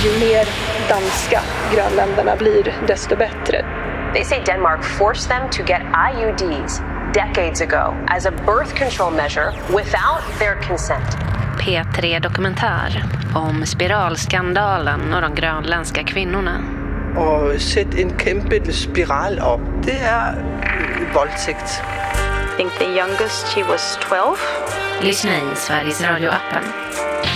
ju mer danska grönländerna blir, desto bättre. They say Denmark forced them to get IUDs decades ago as a birth control measure without their consent. P3 Dokumentär om spiralskandalen och de grönländska kvinnorna. Och sätt en kæmpe spiral upp. Det är våldtäkt. I think the youngest, she was 12. Lyssna i Sveriges Radio-appen.